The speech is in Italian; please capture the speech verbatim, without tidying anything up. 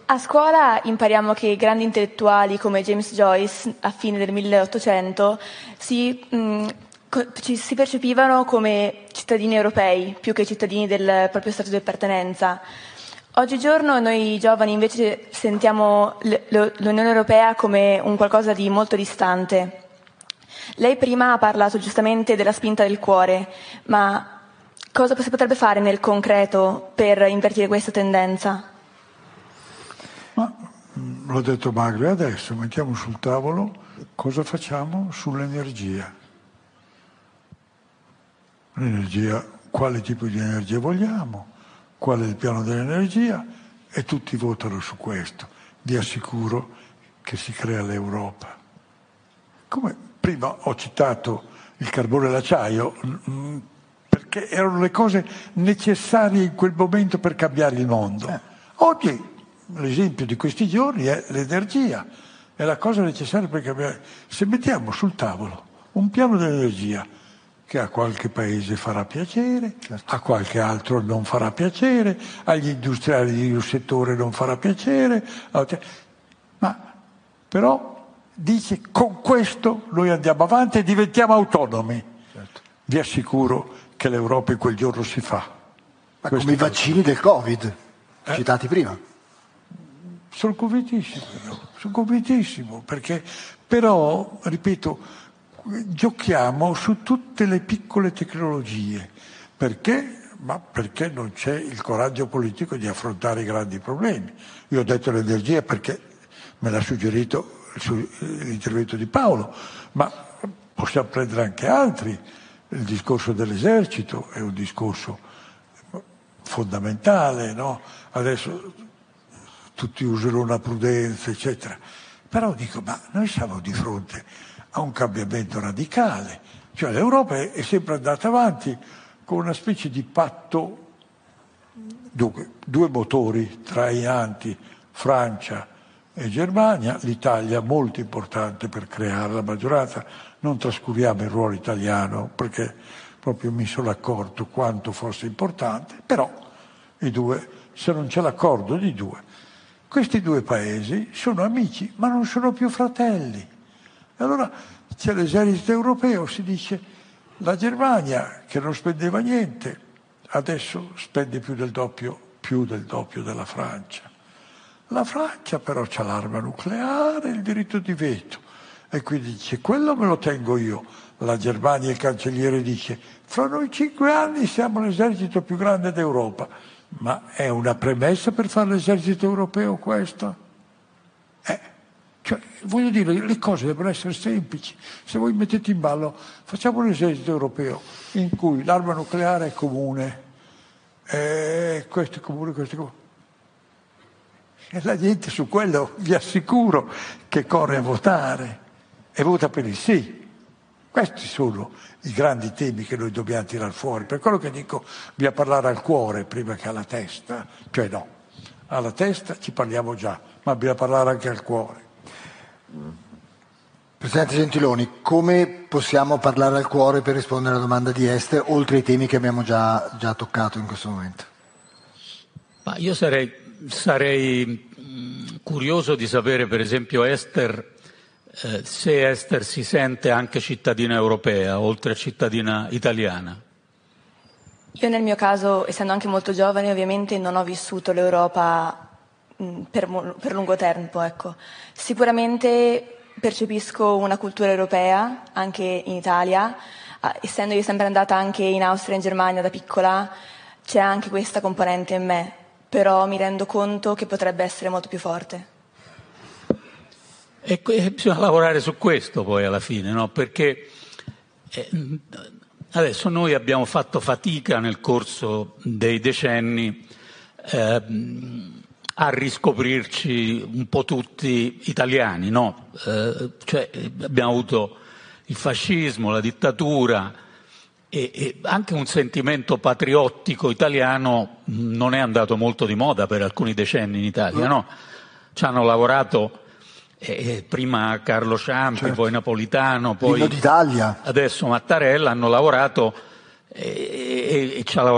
A scuola impariamo che grandi intellettuali come James Joyce, a fine del milleottocento, si, mh, co- ci, si percepivano come cittadini europei, più che cittadini del proprio stato di appartenenza. Oggigiorno noi giovani invece sentiamo l- l- l'Unione Europea come un qualcosa di molto distante. Lei prima ha parlato giustamente della spinta del cuore, ma cosa si potrebbe fare nel concreto per invertire questa tendenza? Ma l'ho detto Magri adesso, mettiamo sul tavolo cosa facciamo sull'energia. L'energia, quale tipo di energia vogliamo, qual è il piano dell'energia, e tutti votano su questo. Vi assicuro che si crea l'Europa. Come prima ho citato il carbone e l'acciaio, perché erano le cose necessarie in quel momento per cambiare il mondo. Oggi l'esempio di questi giorni è l'energia, è la cosa necessaria per cambiare. Se mettiamo sul tavolo un piano dell'energia che a qualche paese farà piacere, certo, a qualche altro non farà piacere, agli industriali di un settore non farà piacere, ma però dice con questo noi andiamo avanti e diventiamo autonomi. Certo. Vi assicuro che l'Europa in quel giorno si fa. Ma come i vaccini del Covid, eh? citati prima. Sono convintissimo, sono convintissimo, perché però, ripeto, giochiamo su tutte le piccole tecnologie. Perché? Ma perché non c'è il coraggio politico di affrontare i grandi problemi. Io ho detto l'energia perché me l'ha suggerito l'intervento di Paolo, ma possiamo prendere anche altri. Il discorso dell'esercito è un discorso fondamentale, no? Adesso tutti usano una prudenza, eccetera. Però dico, ma noi siamo di fronte a un cambiamento radicale. Cioè l'Europa è sempre andata avanti con una specie di patto, dunque, due motori trainanti, Francia e Germania, l'Italia molto importante per creare la maggioranza. Non trascuriamo il ruolo italiano, perché proprio mi sono accorto quanto fosse importante, però i due, se non c'è l'accordo di due, questi due paesi sono amici, ma non sono più fratelli. E allora c'è l'esercito europeo, si dice, la Germania, che non spendeva niente, adesso spende più del doppio, più del doppio della Francia. La Francia però c'ha l'arma nucleare, il diritto di veto, e quindi dice, quello me lo tengo io. La Germania, il cancelliere, dice, fra noi cinque anni siamo l'esercito più grande d'Europa. Ma è una premessa per fare l'esercito europeo questo? Eh, cioè, voglio dire, le cose devono essere semplici. Se voi mettete in ballo, facciamo un esercito europeo in cui l'arma nucleare è comune, eh, questo è comune, questo è comune. E la gente su quello vi assicuro che corre a votare e vota per il sì. Questi sono i grandi temi che noi dobbiamo tirare fuori. Per quello che dico, bisogna parlare al cuore prima che alla testa. Cioè no, alla testa ci parliamo già, ma bisogna parlare anche al cuore. Presidente Gentiloni, come possiamo parlare al cuore per rispondere alla domanda di Esther, oltre ai temi che abbiamo già, già toccato in questo momento? Ma io sarei, sarei mh, curioso di sapere, per esempio, Esther, Eh, se Esther si sente anche cittadina europea, oltre a cittadina italiana. Io nel mio caso, essendo anche molto giovane, ovviamente non ho vissuto l'Europa mh, per, per lungo tempo. Ecco. Sicuramente percepisco una cultura europea, anche in Italia, ah, essendo io sempre andata anche in Austria e in Germania da piccola, c'è anche questa componente in me, però mi rendo conto che potrebbe essere molto più forte. E bisogna lavorare su questo poi alla fine, no? Perché eh, adesso noi abbiamo fatto fatica nel corso dei decenni eh, a riscoprirci un po' tutti italiani, no? Eh, cioè abbiamo avuto il fascismo, la dittatura e, e anche un sentimento patriottico italiano non è andato molto di moda per alcuni decenni in Italia, no? Ci hanno lavorato Eh, prima Carlo Ciampi, certo, poi Napolitano, poi d'Italia, adesso Mattarella, hanno lavorato e, e, e ci ha lavorato